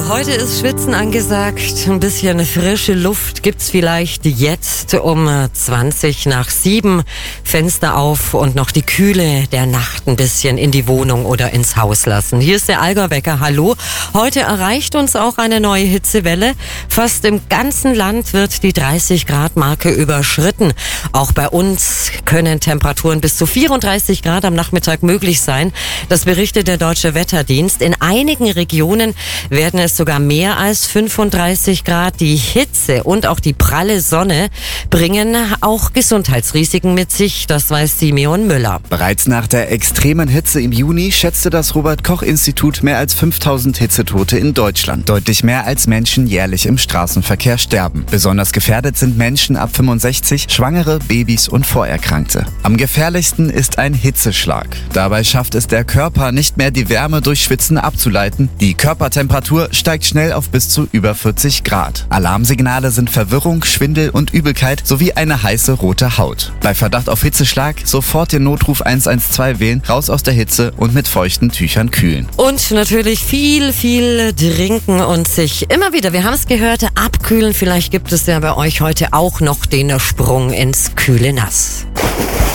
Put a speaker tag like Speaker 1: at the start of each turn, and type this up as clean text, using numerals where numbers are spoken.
Speaker 1: Heute ist Schwitzen angesagt. Ein bisschen frische Luft gibt's vielleicht jetzt um 7:20. Fenster auf und noch die Kühle der Nacht ein bisschen in die Wohnung oder ins Haus lassen. Hier ist der Allgäu-Wecker. Hallo. Heute erreicht uns auch eine neue Hitzewelle. Fast im ganzen Land wird die 30-Grad-Marke überschritten. Auch bei uns können Temperaturen bis zu 34 Grad am Nachmittag möglich sein. Das berichtet der Deutsche Wetterdienst. In einigen Regionen werden es sogar mehr als 35 Grad. Die Hitze und auch die pralle Sonne bringen auch Gesundheitsrisiken mit sich. Das weiß Simeon Müller.
Speaker 2: Bereits nach der extremen Hitze im Juni schätzte das Robert-Koch-Institut mehr als 5000 Hitzetote in Deutschland. Deutlich mehr als Menschen jährlich im Straßenverkehr sterben. Besonders gefährdet sind Menschen ab 65, Schwangere, Babys und Vorerkrankte. Am gefährlichsten ist ein Hitzeschlag. Dabei schafft es der Körper nicht mehr, die Wärme durch Schwitzen abzuleiten. Die Körpertemperatur steigt schnell auf bis zu über 40 Grad. Alarmsignale sind Verwirrung, Schwindel und Übelkeit sowie eine heiße rote Haut. Bei Verdacht auf Hitzeschlag sofort den Notruf 112 wählen, raus aus der Hitze und mit feuchten Tüchern kühlen.
Speaker 1: Und natürlich viel trinken und sich immer wieder, wir haben es gehört, abkühlen. Vielleicht gibt es ja bei euch heute auch noch den Sprung ins kühle Nass.